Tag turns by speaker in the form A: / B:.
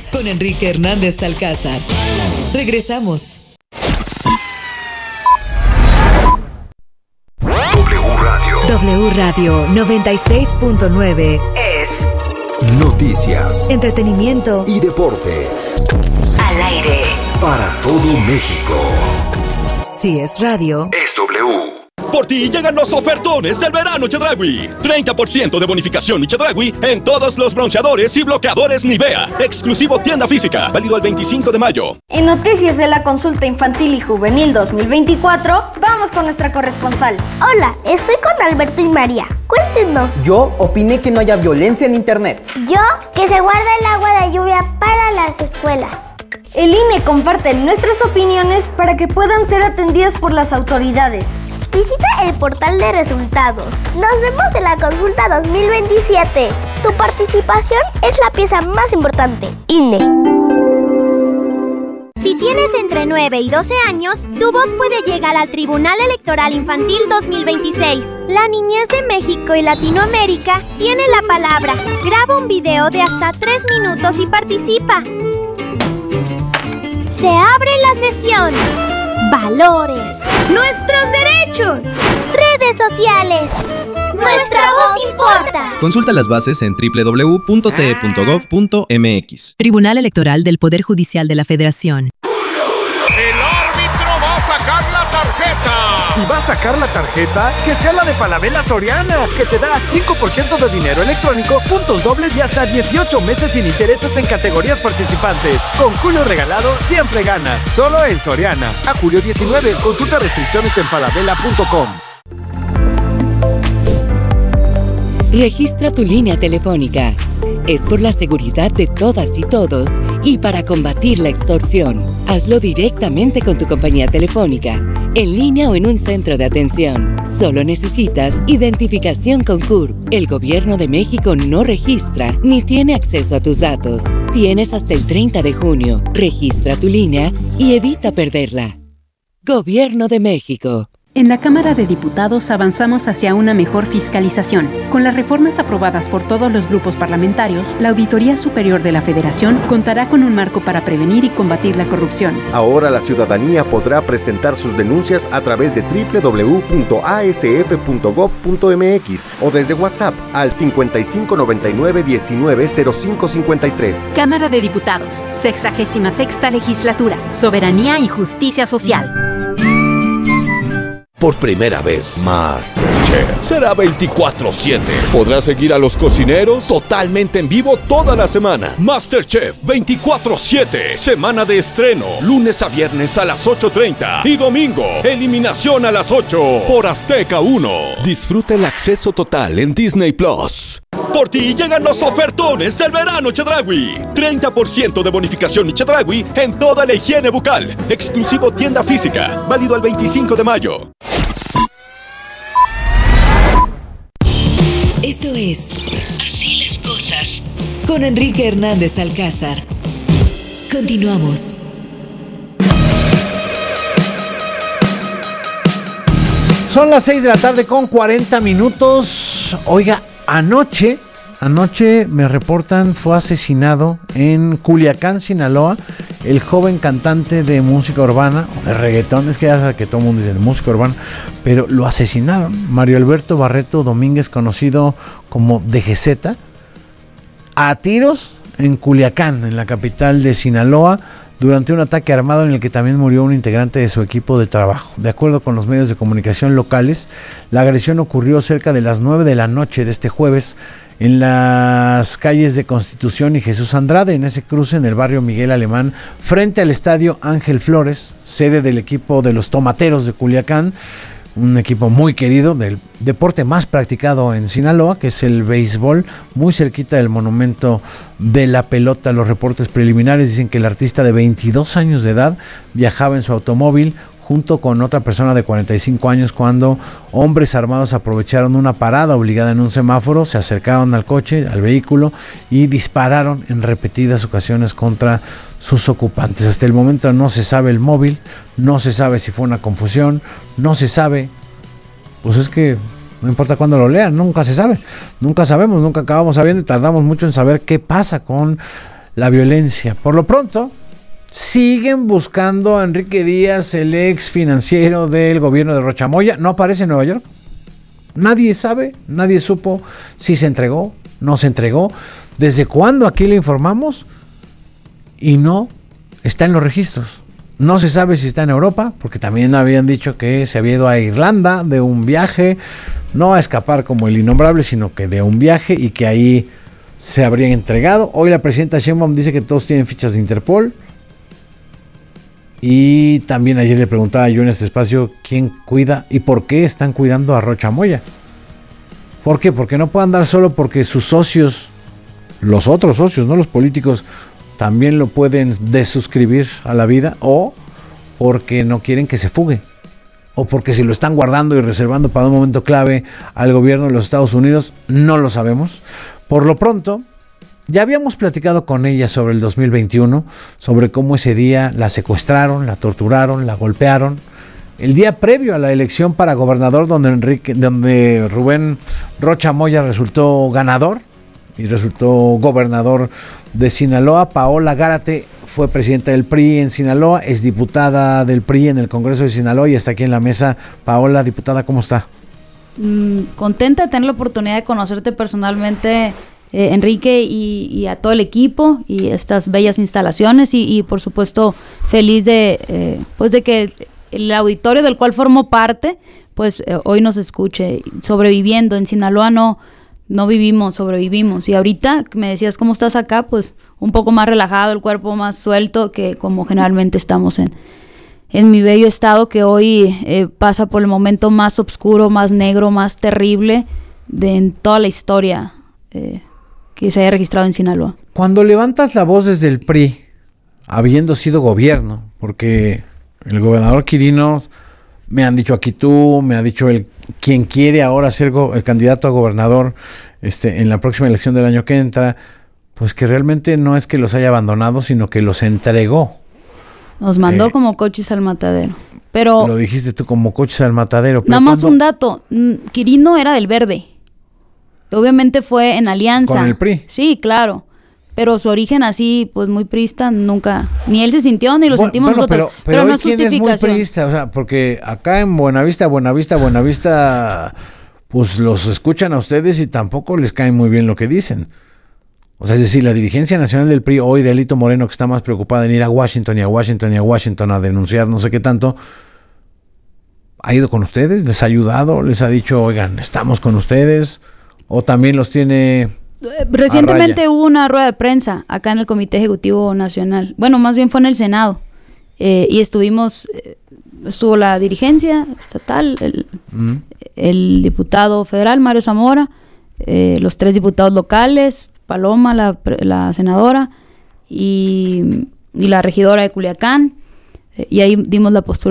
A: con Enrique Hernández Alcázar. Regresamos. W Radio 96.9 es
B: noticias,
A: entretenimiento
B: y deportes.
A: Al aire
B: para todo México.
A: Si es radio,
B: es W.
C: Por ti llegan los ofertones del verano Chedraui. 30% de bonificación y Chedraui en todos los bronceadores y bloqueadores Nivea. Exclusivo tienda física, válido el 25 de mayo.
D: En Noticias de la Consulta Infantil y Juvenil 2024, vamos con nuestra corresponsal.
E: Hola, estoy con Alberto y María. Cuéntenos.
F: Yo opiné que no haya violencia en internet.
E: Yo, que se guarde el agua de lluvia para las escuelas.
D: El INE comparte nuestras opiniones para que puedan ser atendidas por las autoridades.
E: Visita el portal de resultados. Nos vemos en la consulta 2027. Tu participación es la pieza más importante. INE.
G: Si tienes entre 9 y 12 años, tu voz puede llegar al Tribunal Electoral Infantil 2026. La niñez de México y Latinoamérica tiene la palabra. Graba un video de hasta 3 minutos y participa. Se abre la sesión. Valores. Nuestros derechos. Redes sociales. Nuestra voz importa.
H: Consulta las bases en www.te.gov.mx.
A: Tribunal Electoral del Poder Judicial de la Federación.
I: El árbitro va a sacar la tarjeta.
J: Si va a sacar la tarjeta, que sea la de Falabella Soriana, que te da 5% de dinero electrónico, puntos dobles y hasta 18 meses sin intereses en categorías participantes. Con Julio regalado, siempre ganas. Solo en Soriana. A julio 19. Consulta restricciones en falabella.com.
K: Registra tu línea telefónica. Es por la seguridad de todas y todos y para combatir la extorsión. Hazlo directamente con tu compañía telefónica, en línea o en un centro de atención. Solo necesitas identificación con CURP. El Gobierno de México no registra ni tiene acceso a tus datos. Tienes hasta el 30 de junio. Registra tu línea y evita perderla. Gobierno de México.
L: En la Cámara de Diputados avanzamos hacia una mejor fiscalización. Con las reformas aprobadas por todos los grupos parlamentarios, la Auditoría Superior de la Federación contará con un marco para prevenir y combatir la corrupción.
M: Ahora la ciudadanía podrá presentar sus denuncias a través de www.asf.gov.mx o desde WhatsApp al 5599190553.
L: Cámara de Diputados, 66ª Legislatura, Soberanía y Justicia Social.
B: Por primera vez, MasterChef
C: será 24/7. Podrás seguir a los cocineros totalmente en vivo toda la semana. MasterChef 24/7. Semana de estreno. Lunes a viernes a las 8:30. Y domingo, eliminación a las 8. Por Azteca 1. Disfruta el acceso total en Disney Plus. Por ti llegan los ofertones del verano Chedraui. 30% de bonificación y Chedraui en toda la higiene bucal. Exclusivo tienda física. Válido al 25 de mayo.
A: Esto es Así las cosas con Enrique Hernández Alcázar. Continuamos.
N: Son las 6 de la tarde con 40 minutos. Oiga, anoche me reportan fue asesinado en Culiacán, Sinaloa, el joven cantante de música urbana o de reggaetón. Es que ya sabe que todo el mundo dice de música urbana, pero lo asesinaron. Mario Alberto Barreto Domínguez, conocido como DGZ, a tiros en Culiacán, en la capital de Sinaloa, durante un ataque armado en el que también murió un integrante de su equipo de trabajo. De acuerdo con los medios de comunicación locales, la agresión ocurrió cerca de las 9 de la noche de este jueves en las calles de Constitución y Jesús Andrade, en ese cruce en el barrio Miguel Alemán, frente al estadio Ángel Flores, sede del equipo de los Tomateros de Culiacán, un equipo muy querido, del deporte más practicado en Sinaloa, que es el béisbol, muy cerquita del monumento de la pelota. Los reportes preliminares dicen que el artista de 22 años de edad viajaba en su automóvil junto con otra persona de 45 años cuando hombres armados aprovecharon una parada obligada en un semáforo, se acercaron al coche, al vehículo y dispararon en repetidas ocasiones contra sus ocupantes. Hasta el momento no se sabe el móvil, no se sabe si fue una confusión, no se sabe, pues es que no importa cuándo lo lean, nunca se sabe, nunca sabemos, nunca acabamos sabiendo y tardamos mucho en saber qué pasa con la violencia. Por lo pronto, siguen buscando a Enrique Díaz, el ex financiero del gobierno de Rocha Moya. No aparece en Nueva York. Nadie sabe, nadie supo si se entregó, no se entregó. ¿Desde cuándo aquí le informamos? Y no está en los registros. No se sabe si está en Europa, porque también habían dicho que se había ido a Irlanda de un viaje, no a escapar como el innombrable, sino que de un viaje, y que ahí se habrían entregado. Hoy la presidenta Sheinbaum dice que todos tienen fichas de Interpol. Y también ayer le preguntaba yo en este espacio quién cuida y por qué están cuidando a Rocha Moya. ¿Por qué? Porque no puede andar solo porque sus socios, los otros socios, no los políticos, también lo pueden desuscribir a la vida, o porque no quieren que se fugue, o porque si lo están guardando y reservando para un momento clave al gobierno de los Estados Unidos, no lo sabemos. Por lo pronto, ya habíamos platicado con ella sobre el 2021, sobre cómo ese día la secuestraron, la torturaron, la golpearon. El día previo a la elección para gobernador, donde Rubén Rocha Moya resultó ganador y resultó gobernador de Sinaloa. Paola Gárate fue presidenta del PRI en Sinaloa, es diputada del PRI en el Congreso de Sinaloa y está aquí en la mesa. Paola, diputada, ¿cómo está?
H: Contenta de tener la oportunidad de conocerte personalmente, Enrique, y a todo el equipo y estas bellas instalaciones y por supuesto feliz de que el auditorio del cual formo parte hoy nos escuche. Sobreviviendo en Sinaloa no vivimos, sobrevivimos. Y ahorita me decías cómo estás acá, pues un poco más relajado, el cuerpo más suelto que como generalmente estamos en mi bello estado, que hoy pasa por el momento más oscuro, más negro, más terrible en toda la historia que se haya registrado en Sinaloa.
N: Cuando levantas la voz desde el PRI, habiendo sido gobierno, porque el gobernador Quirino, me han dicho aquí tú, me ha dicho quien quiere ahora ser el candidato a gobernador en la próxima elección del año que entra, pues que realmente no es que los haya abandonado, sino que los entregó.
H: Nos mandó como coches al matadero. Pero
N: lo dijiste tú, como coches al matadero.
H: Nada más un dato, Quirino era del Verde. Obviamente fue en alianza.
N: ¿Con el PRI?
H: Sí, claro. Pero su origen así, pues muy priista, nunca, ni él se sintió, ni lo sentimos nosotros.
N: Pero
H: no
N: es ¿quién es muy priista? O sea, porque acá en Buenavista, pues los escuchan a ustedes y tampoco les cae muy bien lo que dicen. O sea, es decir, la dirigencia nacional del PRI hoy de Alito Moreno, que está más preocupada en ir a Washington a denunciar no sé qué tanto, ¿ha ido con ustedes? ¿Les ha ayudado? ¿Les ha dicho, oigan, estamos con ustedes? ¿O también los tiene...?
H: Recientemente hubo una rueda de prensa acá en el Comité Ejecutivo Nacional. Bueno, más bien fue en el Senado. Y estuvo la dirigencia estatal, el diputado federal, Mario Zamora, los 3 diputados locales, Paloma, la senadora, y la regidora de Culiacán. Y ahí dimos la postura